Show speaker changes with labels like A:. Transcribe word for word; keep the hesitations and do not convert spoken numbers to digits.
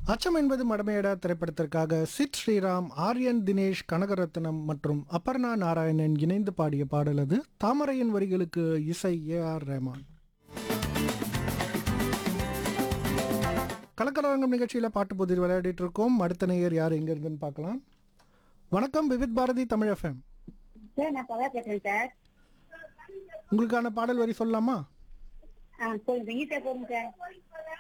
A: அச்சம் என்பது மடமையடா திரைப்படத்திற்காக சித் ஸ்ரீராம், ஆர்யன், தினேஷ் கனகரத்னம் மற்றும் அபர்ணா நாராயணன் இணைந்து பாடிய பாடல் அது. தாமரையின் வரிகளுக்கு இசை ஏ ஆர் ரஹ்மான். கலக்கலரங்கம் நிகழ்ச்சியில் பாட்டு புதிர் விளையாடிட்டு இருக்கோம். அடுத்த நேயர் யார் எங்க இருக்குன்னு பார்க்கலாம். வணக்கம், விவித் பாரதி தமிழ் எஃப்எம்.
B: சார் நான் பவா பேசுறேன் சார்.
A: உங்களுக்கான பாடல் வரி சொல்லலாமா?
B: ஆ சொல்லுங்க, ஈஸியா போடுங்க சார்.